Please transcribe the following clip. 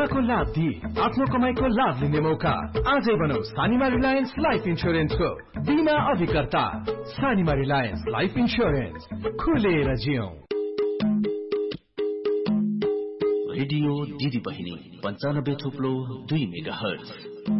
बीमाको लाभ दिई आफ्नो कमाईको लाभ लिने मौका। आजै बनाऊ सानिमा रिलायन्स लाइफ इन्स्योरेन्सको बीमा अभिकर्ता। सानिमा रिलायन्स लाइफ इन्स्योरेन्स, खुलेर जियौं। रेडियो दिदी बहिनी 95.2 मेगाहर्ज।